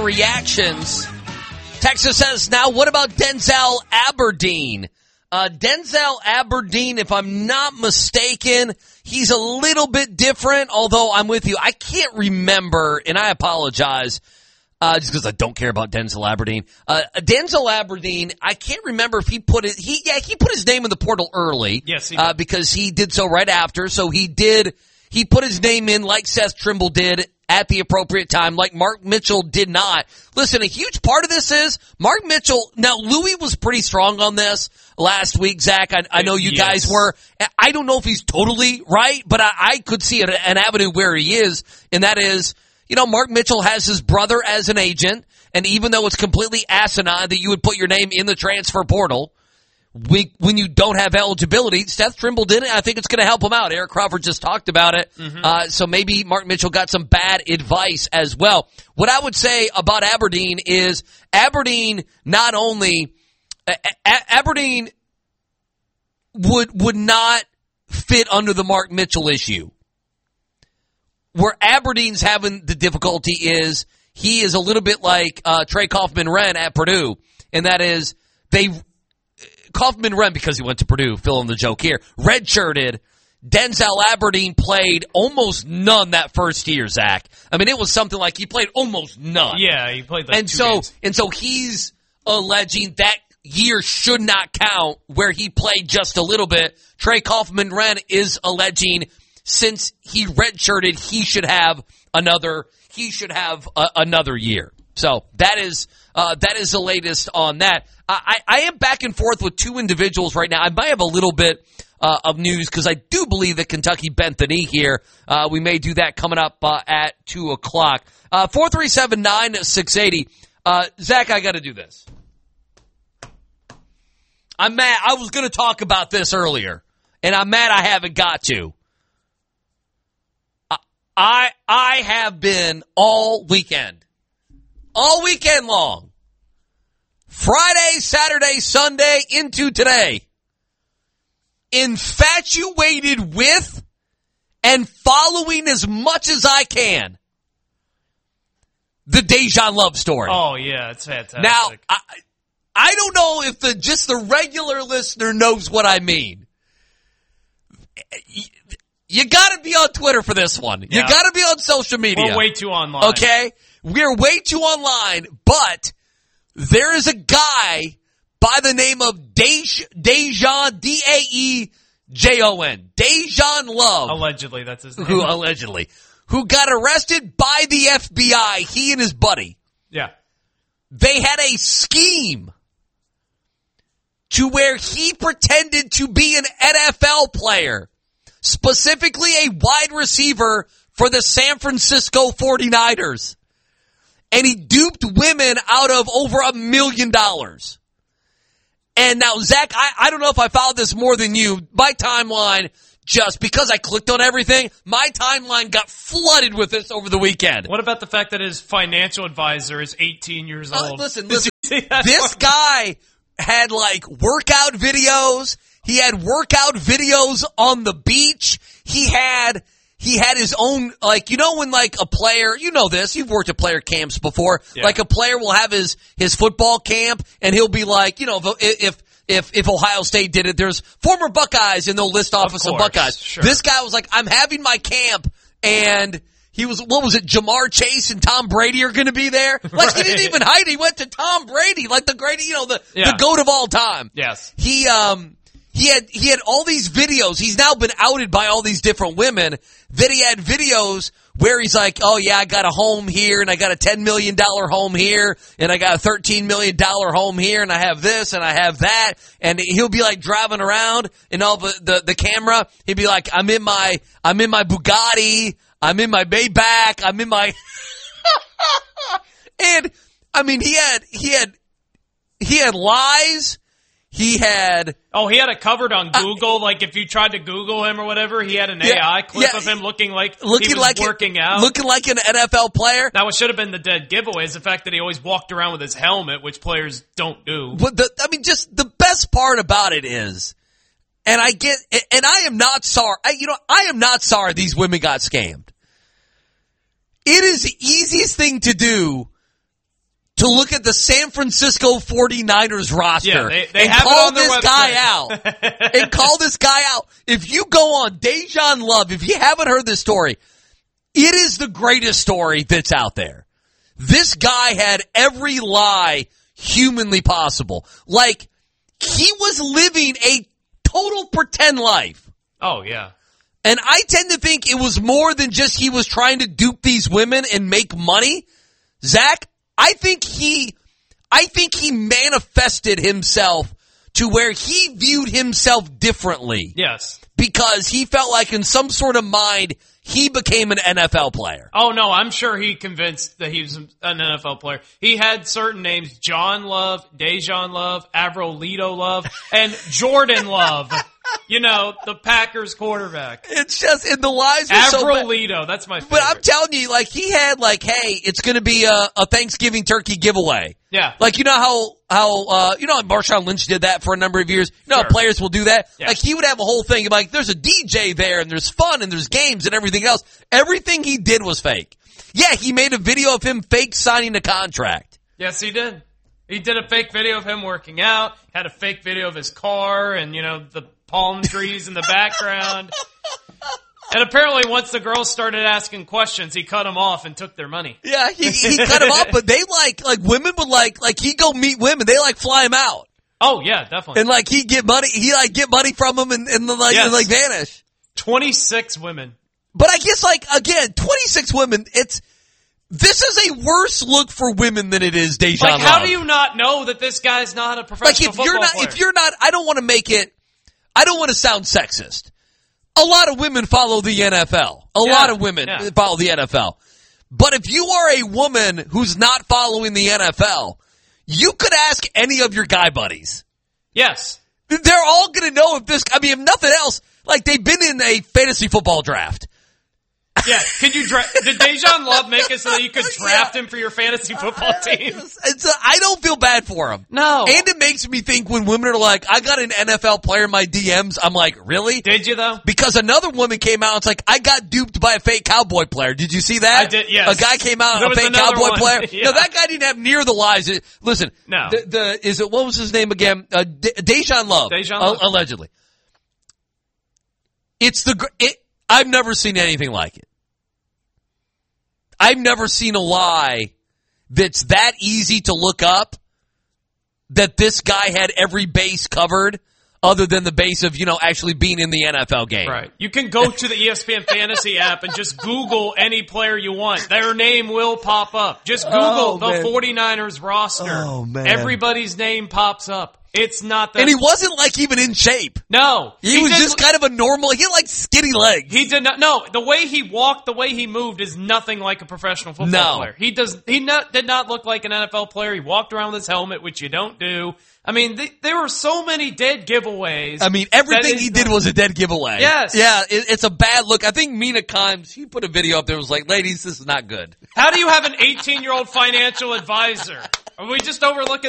reactions. Texas says, now what about Denzel Aberdeen? Denzel Aberdeen, if I'm not mistaken, he's a little bit different, although I'm with you. I can't remember, and I apologize, just because I don't care about Denzel Aberdeen. Denzel Aberdeen, I can't remember if he put his name in the portal early. Yes, he did. Because he did so right after. So he put his name in like Seth Trimble did at the appropriate time, like Mark Mitchell did not. Listen, a huge part of this is Mark Mitchell. Now, Louis was pretty strong on this last week, Zach. I know you guys were. I don't know if he's totally right, but I could see an avenue where he is, and that is, Mark Mitchell has his brother as an agent, and even though it's completely asinine that you would put your name in the transfer portal, when you don't have eligibility, Seth Trimble did it. I think it's going to help him out. Eric Crawford just talked about it. Mm-hmm. So maybe Mark Mitchell got some bad advice as well. What I would say about Aberdeen is Aberdeen not only Aberdeen would not fit under the Mark Mitchell issue. Where Aberdeen's having the difficulty is he is a little bit like Trey Kaufman-Renn at Purdue, and that is Kaufman-Renn, because he went to Purdue, fill in the joke here, redshirted. Denzel Aberdeen played almost none that first year, Zach. I mean, it was something like he played almost none. Yeah, he played like 2 games. And so he's alleging that year should not count where he played just a little bit. Trey Kaufman-Renn is alleging since he redshirted, he should have another year. So that is the latest on that. I am back and forth with two individuals right now. I might have a little bit of news because I do believe that Kentucky bent the knee here. We may do that coming up at 2 o'clock. 437-9680. Zach, I got to do this. I'm mad. I was going to talk about this earlier, and I'm mad I haven't got to. I have been all weekend long, Friday, Saturday, Sunday, into today, infatuated with and following as much as I can the Dejan Love story. Oh, yeah, it's fantastic. Now, I don't know if the regular listener knows what I mean. You got to be on Twitter for this one. Yeah. You got to be on social media. We're way too online. Okay? We're way too online, but there is a guy by the name of Dejan, Daejon, Dejan Love. Allegedly, that's his name. Who got arrested by the FBI, he and his buddy. Yeah. They had a scheme to where he pretended to be an NFL player. Specifically a wide receiver for the San Francisco 49ers. And he duped women out of over $1 million. And now, Zach, I don't know if I followed this more than you. My timeline, just because I clicked on everything, my timeline got flooded with this over the weekend. What about the fact that his financial advisor is 18 years old? Listen. This guy had workout videos. He had workout videos on the beach. He had his own, when a player, this, you've worked at player camps before, yeah. Like a player will have his football camp and he'll be like, if Ohio State did it, there's former Buckeyes and they'll list off some Buckeyes. Sure. This guy was like, I'm having my camp, and he was, what was it, Jamar Chase and Tom Brady are going to be there? Right. He didn't even hide. He went to Tom Brady, like the great, the GOAT of all time. Yes. He had all these videos. He's now been outed by all these different women that he had videos where he's like, oh yeah, I got a home here and I got a $10 million home here and I got a $13 million home here and I have this and I have that. And he'll be like driving around and all the camera. He'd be like, I'm in my Bugatti. I'm in my Maybach. I'm in my, and I mean, he had lies. He had it covered on Google. Like if you tried to Google him or whatever, he had an AI clip of him looking like he was working out. Looking like an NFL player. Now what should have been the dead giveaway is the fact that he always walked around with his helmet, which players don't do. But just the best part about it is, and I am not sorry. I am not sorry these women got scammed. It is the easiest thing to do to look at the San Francisco 49ers roster they and have call it on their this website. guy out. And call this guy out. If you go on Dejan Love, if you haven't heard this story, it is the greatest story that's out there. This guy had every lie humanly possible. Like, he was living a total pretend life. Oh, yeah. And I tend to think it was more than just he was trying to dupe these women and make money. Zach, I think he manifested himself to where he viewed himself differently. Yes. Because he felt like in some sort of mind, he became an NFL player. Oh, no, I'm sure he convinced that he was an NFL player. He had certain names, John Love, Dejan Love, Avrolito Love, and Jordan Love. You know, the Packers quarterback. It's just, and the lies were so bad. Avrolito, that's my favorite. But I'm telling you, like, he had, like, hey, it's going to be a Thanksgiving turkey giveaway. Yeah. Like, you know how Marshawn Lynch did that for a number of years? You know how players will do that? Yeah. Like, he would have a whole thing, like, there's a DJ there, and there's fun, and there's games, and everything else. Everything he did was fake. Yeah, he made a video of him fake signing a contract. Yes, he did. He did a fake video of him working out, had a fake video of his car, and, you know, the palm trees in the background. And apparently once the girls started asking questions, he cut them off and took their money. Yeah, he cut them off, but they like women would like he'd go meet women, they like fly him out. Oh yeah, definitely. And like he'd get money from them and vanish. 26 women. But I guess like again, 26 women, this is a worse look for women than it is Dejan Love. Like how do you not know that this guy's not a professional football player? If you're not, I don't want to sound sexist. A lot of women follow the NFL. A lot of women follow the NFL. But if you are a woman who's not following the NFL, you could ask any of your guy buddies. Yes. They're all going to know if if nothing else, like they've been in a fantasy football draft. Yeah, did Dejan Love make it so that you could draft him for your fantasy football team? I don't feel bad for him. No. And it makes me think when women are like, I got an NFL player in my DMs, I'm like, really? Did you though? Because another woman came out, it's like, I got duped by a fake Cowboy player. Did you see that? I did, yes. A guy came out, a fake Cowboy player. Yeah. No, that guy didn't have near the lies. Listen, no. What was his name again? Dejan Love. Dejan Love. Allegedly. I've never seen anything like it. I've never seen a lie that's that easy to look up that this guy had every base covered other than the base of, actually being in the NFL game. Right. You can go to the ESPN Fantasy app and just Google any player you want. Their name will pop up. Just Google the 49ers roster. Oh, man. Everybody's name pops up. It's not that. And he wasn't even in shape. No. He was just kind of a normal, he had skinny legs. He did not, no, the way he walked, the way he moved is nothing like a professional football player. He did not look like an NFL player. He walked around with his helmet, which you don't do. I mean, there were so many dead giveaways. I mean, everything he did was a dead giveaway. Yes. Yeah, it's a bad look. I think Mina Kimes, she put a video up there and was like, ladies, this is not good. How do you have an 18-year-old financial advisor? Are we just overlooking